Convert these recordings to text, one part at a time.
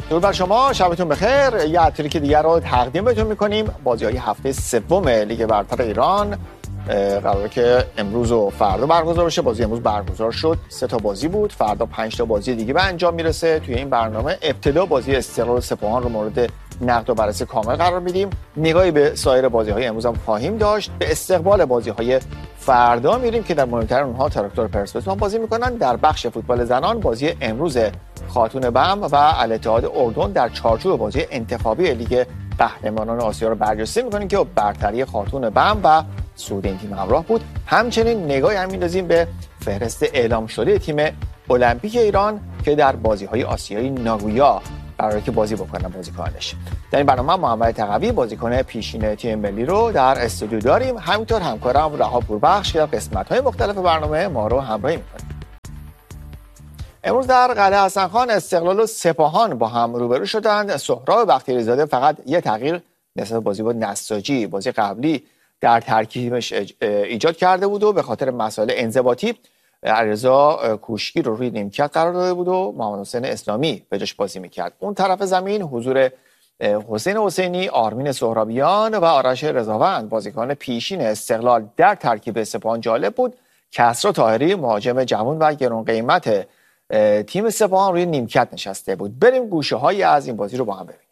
درود بر شما، شبتون بخیر. یه تریک دیگر رو تقدیم بهتون می‌کنیم. بازی‌های هفته سوم لیگ برتر ایران قراره که امروز و فردا برگزار بشه. بازی امروز برگزار شد، 3 تا بازی بود. فردا 5 تا بازی دیگه به انجام میرسه. توی این برنامه ابتدا بازی استقلال سپاهان رو مورد نقد و بررسی کامل قرار میدیم. نگاهی به سایر بازی‌های امروز هم خواهیم داشت. به استقبال بازی‌های فردا میریم که در مهمترین اونها تراکتور پرسپولیس بازی میکنن. در بخش فوتبال زنان بازی امروز خاتون بم و الاتحاد اردن در چارچوب بازی انتخابی لیگ قهرمانان آسیا رو بررسی میکنیم که برتری خاتون بم و صعود این تیم همراه بود. همچنین نگاهی هم می‌اندازیم به فهرست اعلام شده تیم المپیک ایران که در بازی‌های آسیایی ناگویا قراره که بازی بکنن بازیکنانش. در این برنامه محمد تقوی بازیکن پیشین تیم ملی رو در استودیو داریم. همینطور همکارم رها پوربخش که در قسمت‌های مختلف برنامه ما رو همراهی می‌کنه. امروز در قلعه حسن خان استقلال و سپاهان با هم روبرو شدند. سهراب بختیاری‌زاده فقط یه تغییر نسبت بازی با نساجی بازی قبلی در ترکیبش ایجاد کرده بود و به خاطر مسائل انضباطی علیرضا کوشکی رو روی نیمکت قرار داده بود و محمد حسین اسلامی به جاش بازی میکرد. اون طرف زمین حضور حسین حسینی، آرمین سهرابیان و آرش رضاوند بازیکن پیشین استقلال در ترکیب سپاهان جالب بود. کسرا طاهری مهاجم جوان و گران قیمت تیم سپاهان روی نیمکت نشسته بود. بریم گوشه هایی از این بازی رو با هم ببینیم.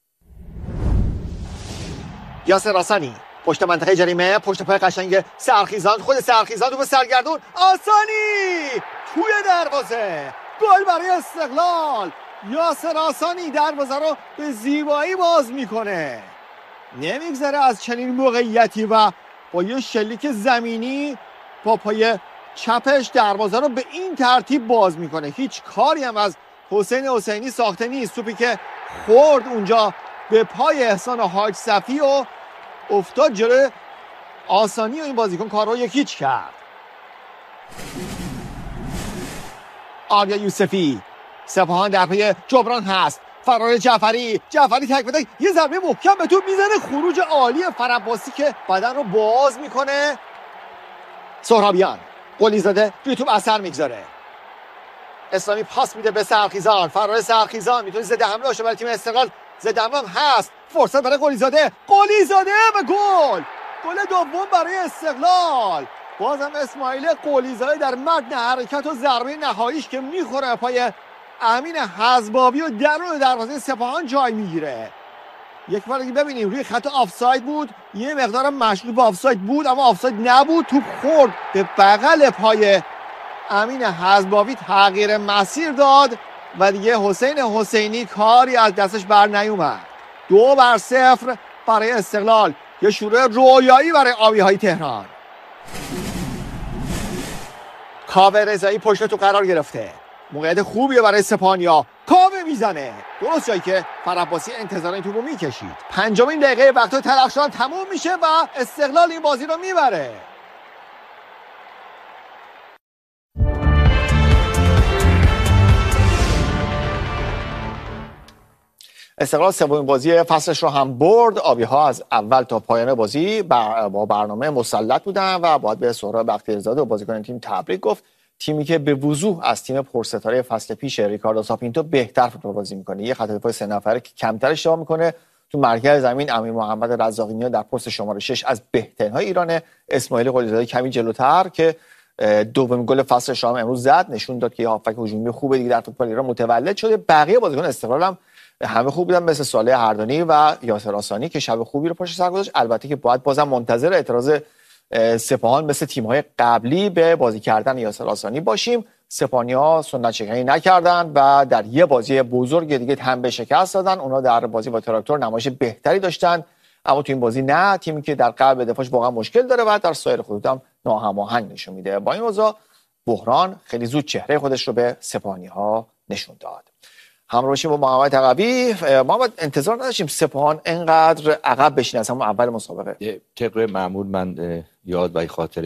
یاسر آسانی پشت منطقه جریمه، پشت پای قشنگ سرخیزان، خود سرخیزان تو به سرگردون، آسانی توی دروازه، گل برای استقلال. یاسر آسانی دروازه رو به زیبایی باز میکنه. نمیگذره از چنین موقعیتی و با یه شلیک زمینی با پای چپش دروازه رو به این ترتیب باز میکنه. هیچ کاری هم از حسین حسینی ساخته نیست. توپی که خورد اونجا به پای احسان حاج صفی و افتاد جلوی آسانی و این بازیکن کار رو یکیچ کرد. آریا یوسفی، سپاهان در پی جبران هست. فرار جعفری تک به تک یه ضربه محکم به توپ میزنه. خروج عالی فرعباسی که بدن رو باز میکنه. سهرابیان قلیزاده روی توپ اثر میگذاره. اسلامی پاس میده به سرخیزان. فرار سرخیزان میتونه ضد حمله باشه برای تیم استقلال. ضد حمله هست. فرصت برای قلیزاده و گل دوم برای استقلال. بازم اسماعیل قلیزاده در متن حرکت و ضربه نهاییش که میخوره پای امین حزبابی و درون دروازه سپاهان جای میگیره. یک بار دیگه ببینیم روی خط آفساید بود، یه مقدار مشغول به آفساید بود اما آفساید نبود. توپ خورد به بغل پای امین حزبابی، تغییر مسیر داد و دیگه حسین حسینی کاری از دستش بر نیومد. 2-0 برای استقلال. یه شروع رویایی برای آبی‌های تهران. کاوه رضایی پشت تو قرار گرفته. موقعیت خوبیه برای سپاهانیا. کاوه میزنه درست جایی که فرعباسی انتظار این توپو میکشید. 5مین دقیقه وقت تلخشان تموم میشه و استقلال این بازی رو میبره. استقلال سومین بازی فصلش رو هم برد. آبی‌ها از اول تا پایان بازی با برنامه مسلط بودن و باید به سهراب بختیاری‌زاده و بازیکن تیم تبریک گفت. تیمی که به وضوح از تیم پرستاره فصل پیش ریکاردو ساپینتو بهتر فوتبال بازی میکنه. یه خط دفاع 3 نفره که کمتر اشتباه میکنه. تو مرکز زمین امیر محمد رزاقی در پست شماره 6 از بهترین‌های ایران. اسماعیل قلیزاده کمی جلوتر که دومین گل فصلش هم امروز زد، نشون داد که هافک هجومی خوبه دیگه در فوتبال ایران متولد شده. بقیه بازیکن استقلال هم همه خوب بودن، مثل صالح هردانی و یاسر آسانی که شب خوبی رو پشت سر گذاشت. البته که باید بازم منتظر اعتراض سپاهان مثل تیم‌های قبلی به بازی کردن یاسر آسانی باشیم. سپاهانی‌ها سنت شکنی نکردن و در یه بازی بزرگ دیگه تنبه شکست دادن. اونا در بازی با تراکتور نمایش بهتری داشتن اما تو این بازی نه. تیمی که در قلب دفاعش واقعا مشکل داره و در سایر خطوط هم ناهماهنگ نشون میده. با این اوضاع بحران خیلی زود چهره خودش رو به سپاهانی‌ها نشون داد. همراه باشیم با محمد تقوی. محمد انتظار نداشتیم سپاهان اینقدر عقب بشینه از همون اول مسابقه. طبق معمول من یاد و خاطره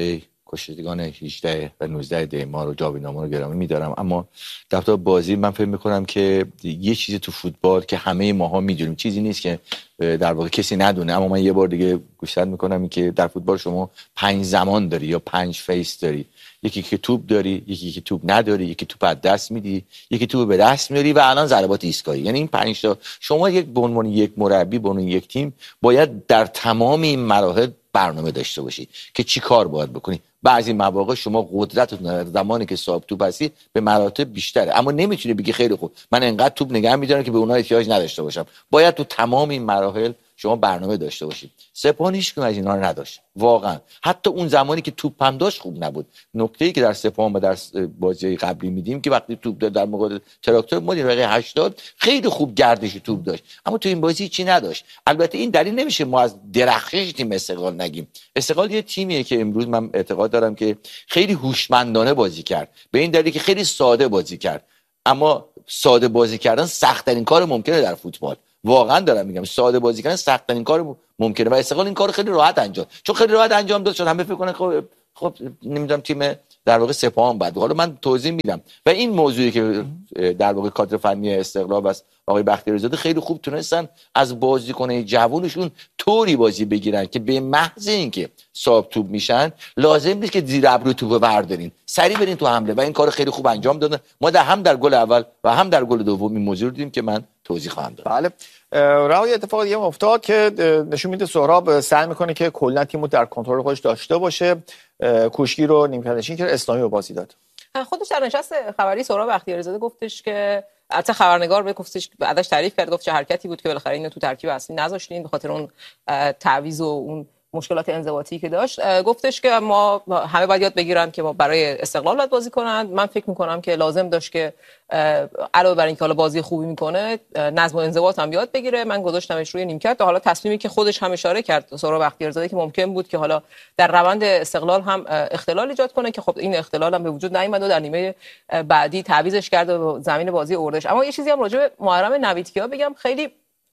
کشتگان 18 و 19 دی ما رو جاویدنامه رو گرامی می‌دارم، اما در تا بازی من فکر می‌کنم که یه چیزی تو فوتبال که همه ماها می‌دونیم، چیزی نیست که در واقع کسی ندونه، اما من یه بار دیگه گوشزد می‌کنم این که در فوتبال شما 5 زمان داری یا 5 فیس داری. یکی که توپ داری، یکی که توپ نداری، یکی توپ از دست میدی، یکی توپ به دست میاری و الان ضربات ایستگاهی. یعنی این 5 تا شما به عنوان یک مربی، به عنوان یک تیم باید در تمام این مراحل برنامه داشته باشی که چی کار باید بکنی. بعضی مواقع شما قدرت زمانی که صاحب توپ هستی به مراتب بیشتره، اما نمیتونی بگی خیلی خوب من انقدر توپ نگه میدارم که به اونها احتیاج نداشته باشم. باید تو تمام این مراحل شما برنامه داشته باشید. سپاهان هیچ از اینا رو نداشت واقعا. حتی اون زمانی که توپ هم داشت خوب نبود. نکته‌ای که در سپاهان و در بازی قبلی میدیم که وقتی توپ در مقابل تراکتور ما دقیقه 80 خیلی خوب گردش توپ داشت، اما تو این بازی چی نداشت. البته این دلیل نمیشه ما از درخشش تیم استقلال نگیم. استقلال یه تیمیه که امروز من اعتقاد دارم که خیلی هوشمندانه بازی کرد، به این دلیل که خیلی ساده بازی کرد. اما ساده بازی کردن سخت‌ترین کار ممکنه در فوتبال. واقعا دارم میگم ساده بازی کردن سخت‌ترین کار ممکنه و استقلال این کارو خیلی راحت انجام، چون خیلی راحت انجام داد، چون همه فکر کنن خب نمیدونم تیم در واقع سپاهان بعد. حالا من توضیح میدم. و این موضوعی که در واقع کادر فنی استقلال و آقای بختیاری‌زاده خیلی خوب تونستن از بازیکن‌های جوونشون طوری بازی بگیرن که به محض اینکه صاحب توپ میشن لازم نیست که زیر ابرو توپو بردارین، سریع برین تو حمله و این کارو خیلی خوب انجام دادن. ما هم در گل اول و هم در گل دوم این موضوع رو دیدیم که من توضیح خواهم داد. بله. راه اتفاق دیگه افتاد که نشون میده سهراب سعی میکنه که کلا تیمو در کنترل خودش داشته باشه. کوشکی رو نیمکت نشین کرد، اسلامی رو بازی داد. خودش در نشست خبری سهراب بختیاری‌زاده گفتش که البته خبرنگار به گفتش بعدش تعریف کرد، گفت چه حرکتی بود که بالاخره اینو تو ترکیب اصلی نذاشتین به خاطر اون تعویض و اون مشکلات انضباطی که داشت. گفتش که ما همه باید یاد بگیرن که ما برای استقلال باید بازی کنن. من فکر میکنم که لازم داشت که علاوه بر اینکه حالا بازی خوبی میکنه نظم و انضباط هم یاد بگیره. من گذاشتمش روی نیمکت. حالا تصمیمی که خودش هم اشاره کرد سهراب بختیاری‌زاده که ممکن بود که حالا در روند استقلال هم اختلال ایجاد کنه که خب این اختلال هم به وجود نیامد و در نیمه بعدی تعویضش کرد و زمین بازی آوردش. اما یه چیزی هم راجع به محرم نویدکیا بگم، خیلی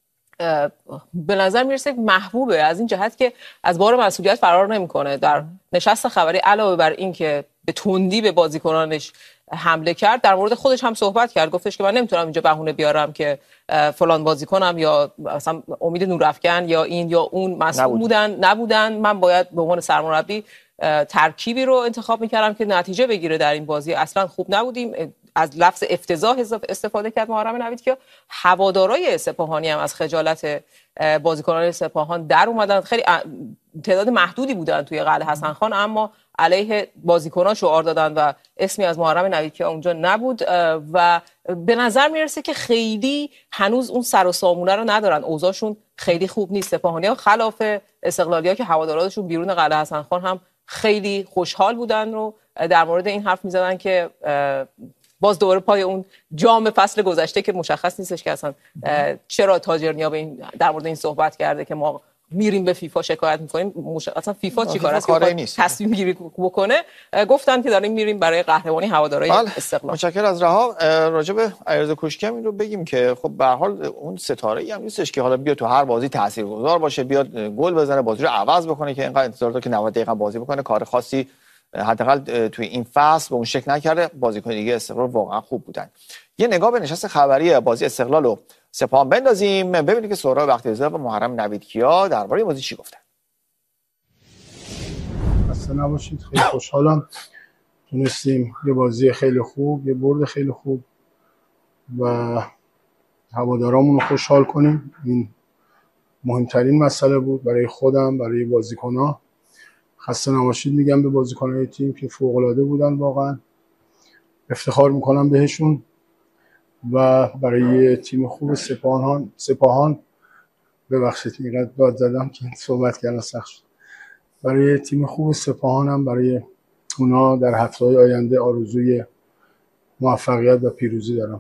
به نظر میرسه محبوبه از این جهت که از بار مسئولیت فرار نمیکنه. در نشست خبری علاوه بر این که به تندی به بازیکنانش حمله کرد، در مورد خودش هم صحبت کرد. گفتش که من نمیتونم اینجا بهونه بیارم که فلان بازیکنم یا مثلا امید نورافکن یا این یا اون مسئول نبودن. من باید به عنوان سرمربی ترکیبی رو انتخاب میکردم که نتیجه بگیره. در این بازی اصلا خوب نبودیم. از لفظ افتضاح استفاده کرد محرم نویدکیا. هوادارهای سپاهانی هم از خجالت بازیکنان سپاهان در اومدن. خیلی تعداد محدودی بودن توی قلعه حسن خان، اما علیه بازیکنان شعار دادن و اسمی از محرم نویدکیا اونجا نبود و به نظر میرسه که خیلی هنوز اون سر و سامونه رو ندارن. اوضاعشون خیلی خوب نیست. سپاهانی‌ها خلاف استقلالی‌ها که هوادارانشون بیرون قلعه حسن خان هم خیلی خوشحال بودن و در مورد این حرف می‌زدن که باز دوباره پای اون جام فصل گذشته که مشخص نیستش که اصلا چرا تاجرنیا به این در مورد این صحبت کرده که ما میریم به فیفا شکایت میکنیم. اصلا فیفا چیکار است که تصمیم گیری بکنه؟ گفتن که داریم میریم برای قهرمانی هوادارهای استقلال. متشکرم از رها. راجع به علیرضا کوشکی هم این رو بگیم که خب به هر حال اون ستاره‌ای هم نیستش که حالا بیاد تو هر بازی تاثیرگذار باشه، بیاد گل بزنه، بازی رو عوض بکنه که اینقدر انتظار داره که 90 دقیقه بازی بکنه. کار خاصی حداقل توی این فصل به اون شکل نکرده. بازیکن دیگه استقلال واقعا خوب بودن. یه نگاه به نشست خبری بازی استقلال و سپاهان بندازیم، ببینید که سهراب بختیاری‌زاده و محرم نویدکیا درباره بازی چی گفتن. خسته نباشید. خیلی خوشحالم تونستیم یه بازی خیلی خوب، یه برد خیلی خوب و هوادارامون رو خوشحال کنیم. این مهمترین مسئله بود برای خودم، برای بازیکن‌ها. خسته نباشید میگم به بازیکن‌های تیم که فوق‌العاده بودن، واقعا افتخار میکنم بهشون و برای تیم خوب سپاهان ببخشید اینقدر داد زدم که صحبت کردن سخت شد. برای تیم خوب سپاهان هم برای اونا در هفته‌های آینده آرزوی موفقیت و پیروزی دارم.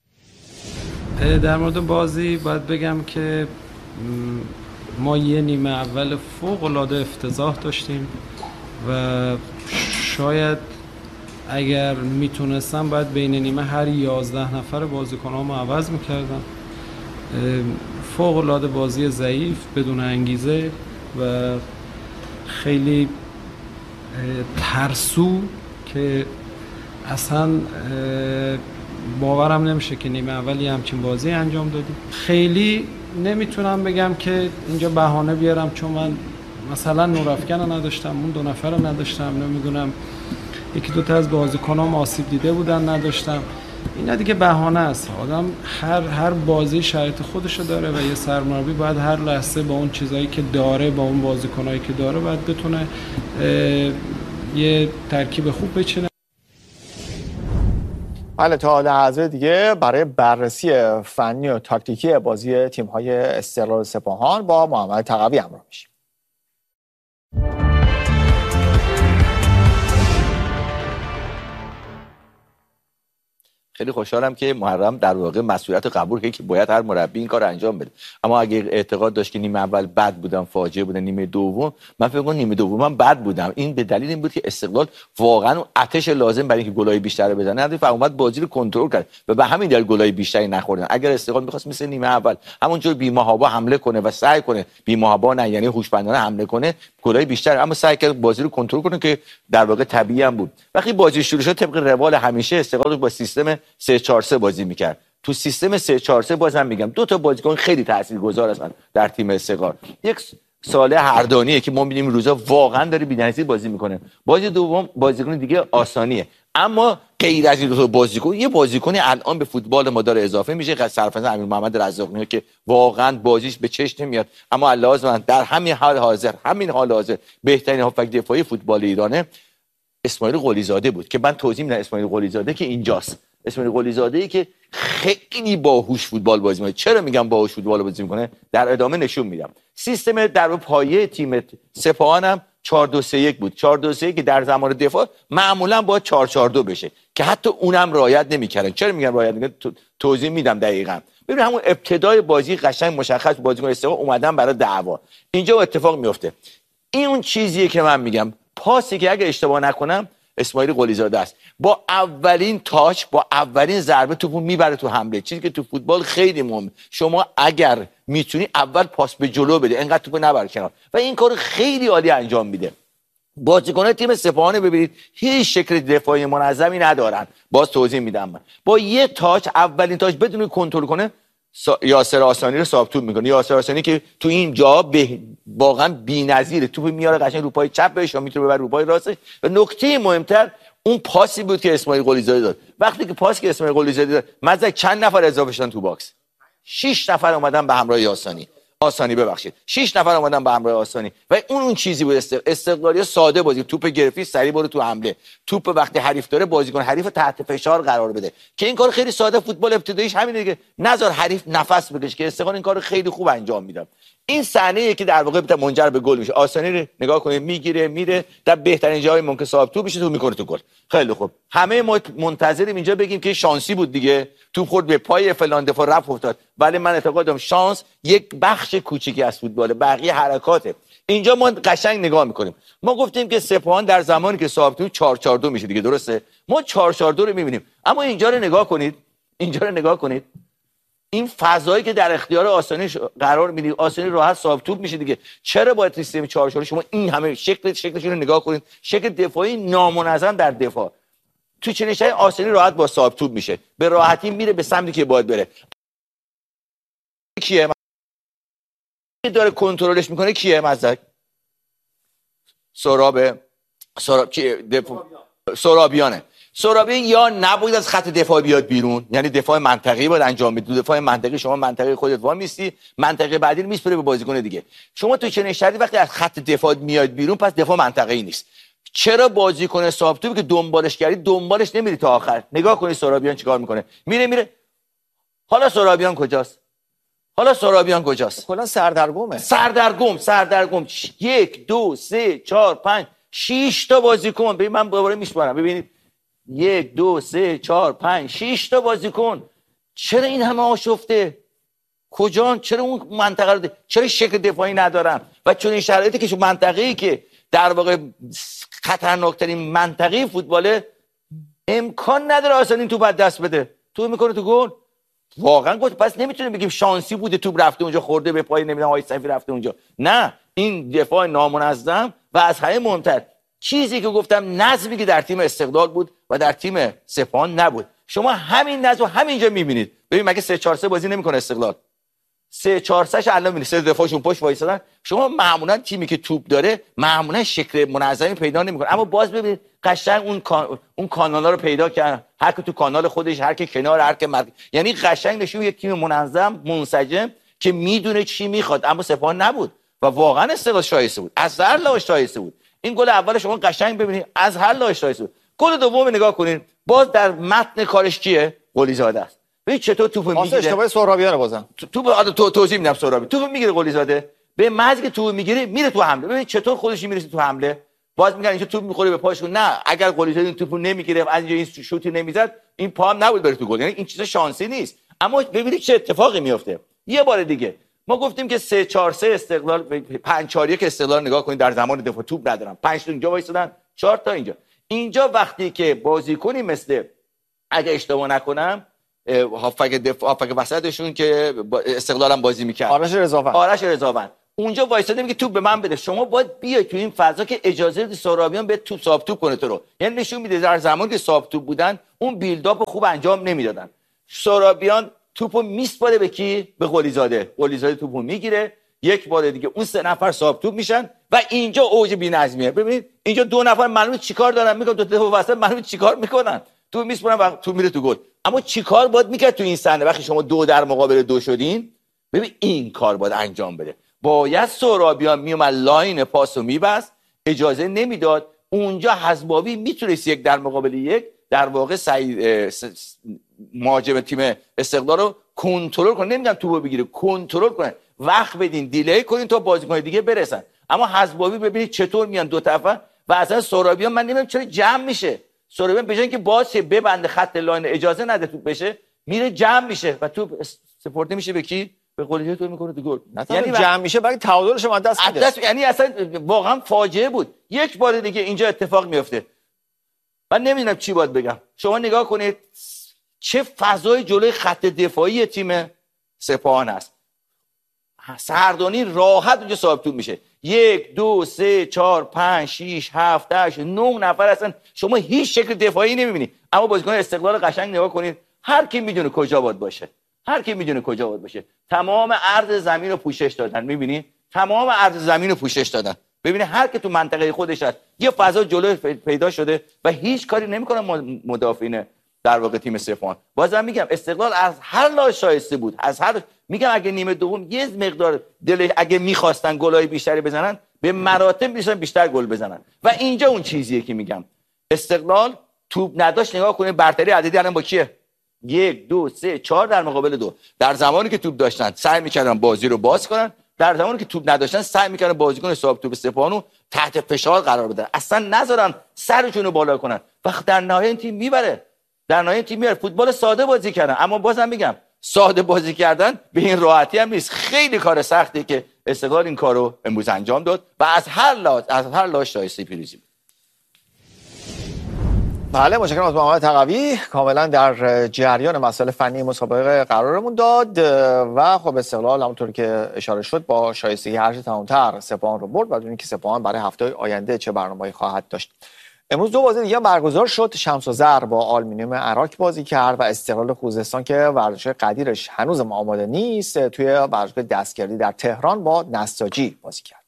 در مورد بازی باید بگم که ما یه نیمه اول فوق‌العاده افتضاح داشتیم و شاید اگر میتونستم باید بین نیمه هر 11 نفر بازیکنامو عوض میکردم. فوق‌العاده بازی ضعیف بدون انگیزه و خیلی ترسو که اصلا باورم نمیشه که نیمه اولی همچین بازی انجام دادیم. خیلی نمیتونم بگم که اینجا بهانه بیارم چون من مثلا نورافکن رو نداشتم، اون 2 نفر رو نداشتم، نمیدونم یکی دو تا از بازیکنام آسیب دیده بودن نداشتم. اینا دیگه بهانه است. آدم هر بازی شرایط خودشو داره و یه سرمربی باید هر لحظه با اون چیزایی که داره، با اون بازیکنایی که داره باید بتونه یه ترکیب خوب بچینه. بله، تا لحظه دیگه برای بررسی فنی و تاکتیکی بازی تیم‌های استقلال سپاهان با محمد تقوی همراه میشیم. خیلی خوشحالم که محرم در واقع مسئولیت قبول کرد که باید هر مربی این کار انجام بده. اما اگه اعتقاد داشت که نیمه اول بد بودم، فاجعه بودن، نیمه دوم من فکر کنم نیمه دوم من بد بودم. این به دلیل این بود که استقلال واقعا اون آتش لازم برای اینکه گلای بیشتر بزنه نداشت و اومد بازی رو کنترل کرد و به همین دلیل گلای بیشتری نخوردن. اگر استقلال می‌خواست مثل نیمه اول همونجور بی‌محابا حمله کنه و سعی کنه بی‌محابا نه یعنی هوشمندانه حمله کنه، گلای بیشتر، اما سعی کرد بازی رو کنترل کنه که در واقع طبیعی هم بود. وقتی بازی شروع شد طبق روال همیشه استقلال با سیستم 3-4-3 بازی میکرد. تو سیستم 3-4-3 بازم میگم 2 تا بازیکن خیلی تاثیرگذار هستن در تیم استقلال. یک صالح هردانیه که ما می‌بینیم روزا واقعا داره بی‌نظیر بازی میکنه. بازی دوم بازیکن دیگه آسانیه. اما غیر از این دو تا بازیکن یه بازیکنی الان به فوتبال ما داره اضافه میشه، سرفراز امیر محمد رزاقی که واقعا بازیش به چشم نمیاد، اما لازم در همین حال حاضر بهترین هافبک دفاعی فوتبال ایرانه اسماعیل قلیزاده بود که من توضیح میدم. اسماعیل قلیزاده که اینجاست، اسماعیل قلیزاده‌ای که خیلی باهوش فوتبال بازی میکنه. چرا میگم باهوش فوتبال بازی میکنه؟ در ادامه نشون میدم. سیستم در پایه تیم سپاهان هم 4-2-3-1 بود. 4-2-3-1 که در زمان دفاع معمولا باید 4-4-2 بشه که حتی اونم رعایت نمیکردن. چرا میگم رعایت نمیکردن؟ توضیح میدم دقیقاً. ببین همون ابتدای بازی قشنگ مشخص بازیکن استقلال اومدن برای دعوا. اینجا اتفاق میفته. این اون چیزیه که من میگم، پاسی که اگه اشتباه نکنم اسماعیل قلیزاده است، با اولین تاچ، با اولین ضربه توپو میبره تو حمله. چیزی که تو فوتبال خیلی مهمه. شما اگر میتونی اول پاس به جلو بده، انقدر توپو نبر کنار، و این کارو خیلی عالی انجام میده. بازیکنان تیم سپاهان ببینید هیچ شکل دفاعی منظمی ندارن. باز توضیح میدم. من با یه تاچ، اولین تاچ بدون کنترل کنه یاسر آسانی رو ثابت میکنه. یاسر آسانی که تو این جا واقعا بی‌نظیره، توپ میاره قشنگ رو پای چپ بهش یا میتونه ببره رو پای راستش. و نکته مهمتر اون پاسی بود که اسماعیل قلیزاده داد. وقتی که پاس که اسماعیل قلیزاده داد، مثلا چند نفر اضافه شدن تو باکس؟ 6 نفر اومدن به همراه آسانی ببخشید 6 نفر اومدن به همراه آسانی و اون چیزی بود. استقلالی ساده بازی، توپ گرفتی سریع برو تو حمله، توپ وقتی حریف داره بازیکن حریف تحت فشار قرار بده، که این کار خیلی ساده فوتبال ابتداییش همینه دیگه، نذار حریف نفس بکشه، که استقلال این کارو خیلی خوب انجام میداد. این صحنه که در واقع منجر به گل میشه، آسانی رو نگاه کنید میگیره میره در بهترین جای ممکن صاحب توپ میشه، تو میکنه تو گل. خیلی خوب، همه ما منتظریم اینجا بگیم که شانسی بود دیگه، توپ خورد به پای فلان دفاع رفت افتاد، ولی من اعتقاد دارم شانس یک بخش کوچیکی از فوتبال، بقیه حرکاته. اینجا ما قشنگ نگاه میکنیم. ما گفتیم که سپاهان در زمانی که صاحب توپ 4-4-2 میشه دیگه، درسته؟ ما 4-4-2 رو میبینیم، اما اینجا رو نگاه کنید، اینجا رو نگاه کنید، این فضایی که در اختیار آسانی قرار میدید، آسانی راحت صاحب توپ میشه دیگه. چرا باید سیستم 4-4 شما این همه شکلش رو نگاه کنید، شکل دفاعی نامنظم در دفاع، تو چنین شای آسانی راحت با صاحب توپ میشه، به راحتی میره به سمتی که باید بره. کیه داره کنترلش میکنه؟ کیه؟ مزدک سرابیانه. سرابیان یا نباید از خط دفاع بیاد بیرون، یعنی دفاع منطقی باید انجام بدی. دفاع منطقی شما منطقه خودت وا میستی، منطقه بعدی رو میسپره به بازیکن دیگه. شما تو چنین شرایطی وقتی از خط دفاع میاد بیرون، پس دفاع منطقه‌ای نیست. چرا بازیکن صاحب توپی که دنبالش کردی دنبالش نمیری تا آخر؟ نگاه کنید سرابیان چیکار میکنه، میره. حالا سرابیان کجاست؟ کلا سردرگم. 1 2 3 4 5 6 تا بازیکن. ببین من دوباره میشمارم، ببینید 1 2 3 4 5 6 تا بازیکن. چرا این همه آشفته؟ کجان؟ چرا اون منطقه رو چرا شکل دفاعی ندارن؟ و چون این شرایطی که منطقه‌ای که در واقع خطرناکترین منطقه فوتباله، امکان نداره آسانی تو بعد دست بده، تو میکنه تو گل. واقعا گفت پس نمیتونیم بگیم شانسی بوده توپ رفته اونجا خورده به پای نمیدونم آقای صفی رفته اونجا. نه، این دفاع نامنظم و از همه مهمتر چیزی که گفتم نظمی که در تیم استقلال بود و در تیم سپاهان نبود. شما همین نظم همینجا میبینید. ببین مگه 3-4-3 بازی نمیکنه استقلال؟ 3-4-3 الان میبینید، سه دفاعشون پشت وایسادن. شما معمولا تیمی که توپ داره معمولا شکل منظمی پیدا نمیکنه، اما باز ببینید قشنگ اون کانالا رو پیدا کرد، هر کی تو کانال خودش، هر کی کنار، هر کی یعنی قشنگ نشون یک تیم منظم منسجم که میدونه چی میخواد. اما سپاهان نبود و واقعا استقلال شایسته بود، از هر لحاظ شایسته بود. این گل اول شما قشنگ ببینید از هر لحاظ شایسته بود. گل دوم نگاه کنید، باز در متن کارش کیه؟ قلیزاده است. ببین چطور توپو میگیره. اشتباه سهرابیان بازم توپو توضیح میدم. سهرابی توپو میگیره، قلیزاده به محض که توپو میگیره میره تو حمله. ببین چطور خودش میرسه تو حمله. باز میگن اینجا توپ میخوره به پاش. نه، اگر قلیزاده این توپو نمیگیره، از اینجا این شوتی نمیزد، این پا هم نبود بره تو گل. یعنی این چیزا شانسی نیست. اما ببینید چه اتفاقی میفته. یه بار دیگه ما گفتیم که 3-4-3 استقلال، 5-4-1 استقلال نگاه کنید در زمان دفاع توپ ندارن، 5 تا اینجا وایسادن، 4 تا اینجا وقتی که بازیکنی مثل، اگه اشتباه نکنم، هافک وسطشون که استقلال هم بازی میکرد، آرش رضاوند اونجا وایساده میگه توپ به من بده. شما باید بیای تو این فضا که اجازه بدی سهرابیان به توپ صاحب توپ کنه تو رو. یعنی نشون میده در زمانی که صاحب توپ بودن اون بیلداپ خوب انجام نمیدادن. سهرابیان توپو میسپاره به کی؟ به قلیزاده. قلیزاده توپو میگیره، یک بار دیگه اون 3 نفر صاحب توپ میشن و اینجا اوج بی‌نظمیه. ببینید اینجا 2 نفر معلومه چیکار دارن میکنن، دو تا وسط معلومه چیکار میکنن، تو میسپرن و تو میره تو گل. اما چیکار باید میکرد تو این صحنه وقتی شما 2 در مقابل 2 شدین؟ ببین این کار باید انجام بده. باید سهرابیان میومد لاین پاسو میبست، اجازه نمیداد. اونجا حزباوی میتونست 1 در مقابل 1 در واقع مهاجم تیم استقلال رو کنترل کنه. نمیگم توپو بگیره، کنترل کنه، وقت بدین، دیلی کنین تا بازیکن دیگه برسن. اما حزباوی ببینید چطور میان دو طرفه و اصلا سهرابیان من نمیدونم چرا جمع میشه. سهرابیان به جای اینکه باز شه ببنده خط لاین اجازه نده توپ بشه، میره جمع میشه و توپ سپورت میشه به کی؟ به قلیزاده. تو میکنه تو گل. یعنی جمع میشه برای تعادلش ما دست میده. یعنی اصلا واقعا فاجعه بود. یک بار دیگه اینجا اتفاق میفته. من نمیدونم چی باید بگم. شما نگاه کنید چه فضای جلوی خط دفاعی تیم سپاهان است. سردانی راحت اونجا صاحب توپ میشه. 1 2 3 4 5 6 7 8 9 نفر هستن. شما هیچ شکل دفاعی نمیبینید. اما بازیکن استقلال قشنگ نگاه کنید، هر کی میدونه کجا باید باشه. هر کی میدونه کجا باید باشه. تمام عرض زمین رو پوشش دادن. میبینی؟ تمام عرض زمین رو پوشش دادن. ببینید هر کی تو منطقه خودش هست یه فضا جلو پیدا شده و هیچ کاری نمیکنن مدافعین در واقع تیم سپاهان. بازم میگم استقلال از هر لحاظ شایسته بود. از هر میگم اگه نیمه دوم یه مقدار اگه میخواستن گلای بیشتری بزنن به مراتب میشن بیشتر گل بزنن. و اینجا اون چیزیه که میگم استقلال توپ نداشت. نگاه کنید برتری عددی الان با کیه؟ 1 2 3 4 در مقابل 2. در زمانی که توپ داشتن سعی میکردن بازی رو باز کنن، در زمانی که توپ نداشتن سعی میکردن بازیکن صاحب توپ سپاهانو تحت فشار قرار بدن، اصلا نذارن سرشون رو بالا کنن. وقت در نهایت تیم میبره. در نهایت تیم میاره. فوتبال ساده بازی کردن. اما بازم میگم ساده بازی کردن به این راحتی هم نیست. خیلی کار سختیه که استقلال این کارو امروز انجام داد و از هر لحاظ شایسته پیروزی بود. بله، متشکرم از محمد تقوی. کاملا در جریان مسائل فنی مسابقه قرارمون داد و خب استقلال همونطور که اشاره شد با شایستگی هرچه تمام‌تر سپاهان رو برد و بدونید که سپاهان برای هفته آینده چه برنامه‌ای خواهد داشت. امروز 2 بازی دیگه برگزار شد. شمس و زر با آلومینیوم عراق بازی کرد و استقلال خوزستان که ورزشگاه قدیرش هنوز آماده نیست توی ورزشگاه دستگردی در تهران با نساجی بازی کرد.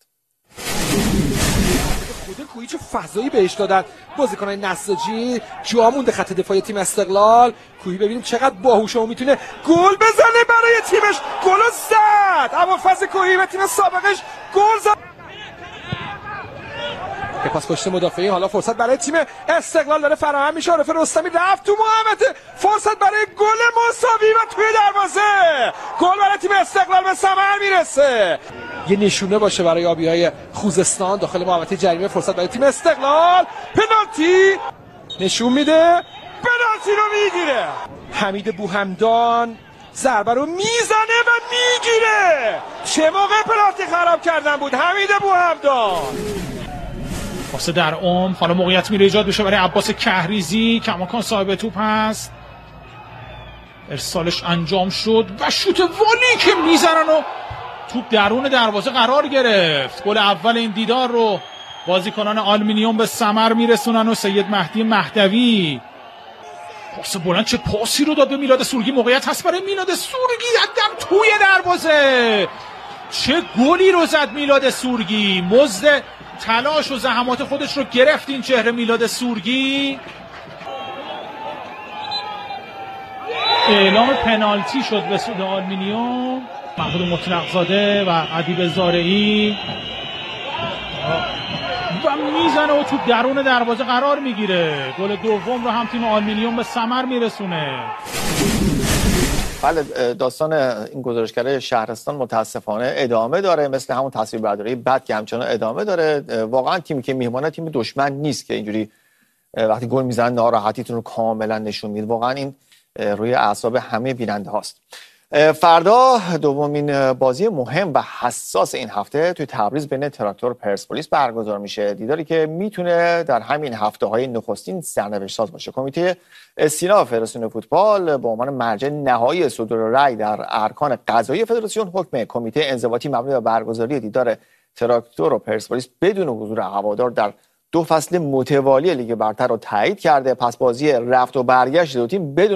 خود کویی چه فضایی بهش دادن بازیکنای نساجی. جا مونده خط دفاعی تیم استقلال. کویی ببینیم چقدر باهوشه و میتونه گل بزنه برای تیمش. گل زد. اما فاز کویی به تیم سابقش گل زد. که پاس پشت مدافعی. حالا فرصت برای تیم استقلال داره فراهم میشه. عارف رستمی رفت تو محمد. فرصت برای گل مساوی و توی دروازه. گل برای تیم استقلال به ثمر میرسه. یه نشونه باشه برای آبیای خوزستان داخل محوطه جریمه. فرصت برای تیم استقلال. پنالتی نشون میده. پنالتی رو میگیره. حمید بوهمدان ضربه رو میزنه و میگیره. چه موقع پنالتی خراب کردن بود حمید بوهمدان. واسه در حالا موقعیت میره ایجاد بشه برای عباس کهریزی. کماکان صاحب توپ هست. ارسالش انجام شد و شوت والی که میزنن و توپ درون دروازه قرار گرفت. گل اول این دیدار رو بازیکنان آلومینیوم به ثمر میرسونن و سید مهدی مهدوی پاس بلند، چه پاسی رو داد به میلاد سورگی. موقعیت هست برای میلاد سورگی، حدم توی دروازه. چه گلی رو زد میلاد سورگی. مزد تلاش و زحمات خودش رو گرفت این چهره میلاد سورگی. اعلام پنالتی شد به سود آلومینیوم. محمود مطلق زاده و ادیب زارعی و میزنه و تو درون دروازه قرار میگیره. گل دوم رو هم تیم آلومینیوم به ثمر میرسونه. بله، داستان این گزارشگر شهرستان متاسفانه ادامه داره، مثل همون تصویربرداری بد که همچنان ادامه داره. واقعا تیمی که میهمانه تیم دشمن نیست که اینجوری وقتی گل میزنن ناراحتیتون رو کاملا نشون میده. واقعا این روی اعصاب همه بیننده هاست. فردا دومین بازی مهم و حساس این هفته توی تبریز بین تراکتور و پرسپولیس برگزار میشه. دیداری که میتونه در همین هفته‌های نخستین سرنوشت ساز باشه. کمیته استینا فدراسیون فوتبال به عنوان مرجع نهایی صدور رأی در ارکان قضایی فدراسیون حکم کمیته انضباطی مبنی بر برگزاری دیدار تراکتور و پرسپولیس بدون حضور هوادار در 2 فصل متوالی لیگ برتر رو تایید کرده. پس بازی رفت و برگشت دو تیم بدون